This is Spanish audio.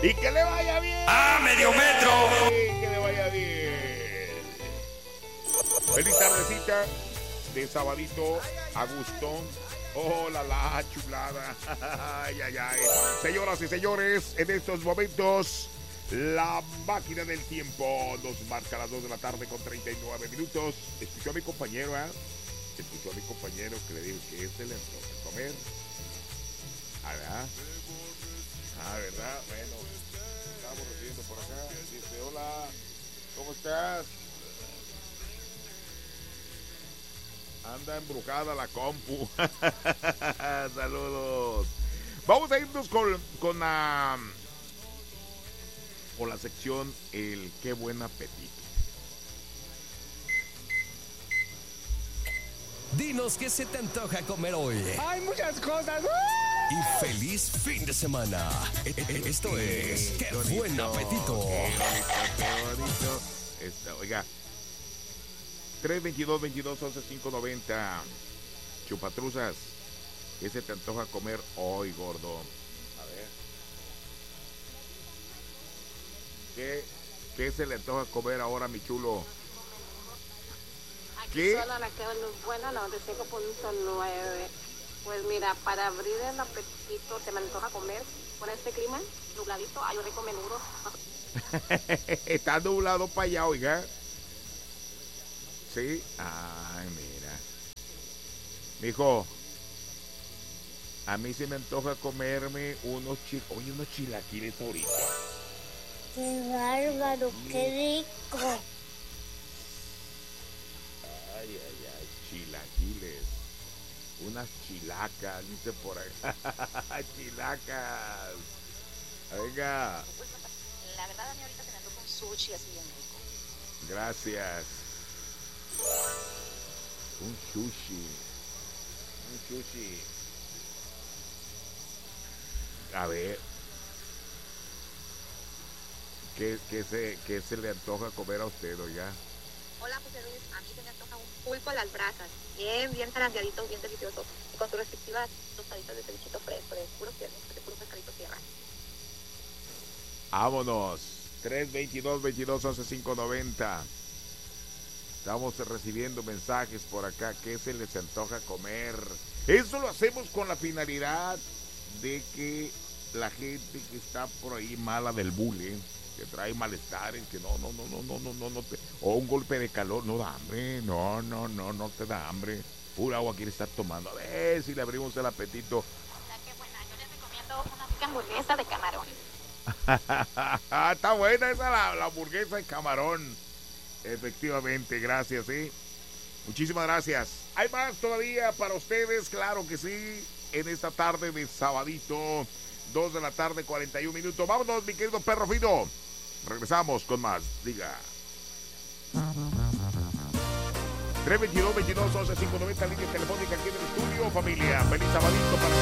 Y que le vaya bien. ¡A medio metro! Que le vaya bien. Feliz tardecita de sabadito a gusto. Hola, la chulada. Ay, ay, ay. Señoras y señores, en estos momentos, la máquina del tiempo nos marca las 2 de la tarde con 39 minutos. Escuchó a mi compañero, Escuchó a mi compañero que le dijo que se le antoja comer. ¿Verdad? ¿Verdad? Bueno, estamos recibiendo por acá. Dice, hola, ¿cómo estás? Anda embrujada la compu. Saludos. Vamos a irnos con la sección El Qué Buen Apetito. Dinos qué se te antoja comer hoy. Hay muchas cosas. Y feliz fin de semana. Esto es Qué Buen Apetito. Qué bonito. Oiga, 322-22-11-590. Chupatruzas, ¿qué se te antoja comer hoy, gordo? A ver. ¿Qué se le antoja comer ahora, mi chulo? Aquí solo la que es buena, 95.9. Pues mira, para abrir el apetito, se me antoja comer con este clima nubladito. Hay un rico menudo. Está nublado para allá, oiga. Sí, ay, mira. Mijo, a mí se me antoja comerme unos chilaquiles ahorita. ¡Qué bárbaro! ¡Qué rico! Ay, chilaquiles. Unas chilacas, dice por ahí. Chilacas. Venga. La verdad, a mí ahorita se me antoja un sushi así bien rico. Gracias. Un sushi. A ver. ¿Qué se le antoja comer a usted, oiga? Hola, José Luis. A mí se me antoja un pulpo a las brasas. Bien zarandeadito, bien delicioso. Y con sus respectivas tostaditas de cevichito fresco, de puro pescadito tierra. Vámonos. 322-22-11-590. Estamos recibiendo mensajes por acá. ¿Qué se les antoja comer? Eso lo hacemos con la finalidad de que la gente que está por ahí mala del bullying, que trae malestares, que no o un golpe de calor, no da hambre, no te da hambre. Pura agua quiere estar tomando. A ver si le abrimos el apetito. Hola, qué buena. Yo les recomiendo una rica hamburguesa de camarón. Está buena esa la hamburguesa de camarón. Efectivamente, gracias, ¿sí? Muchísimas gracias. Hay más todavía para ustedes, claro que sí, en esta tarde de sabadito, 2 de la tarde, 41 minutos. Vámonos, mi querido perro fino. Regresamos con más, diga. 322-22-11-590, línea telefónica aquí en el estudio, familia. Feliz sabadito para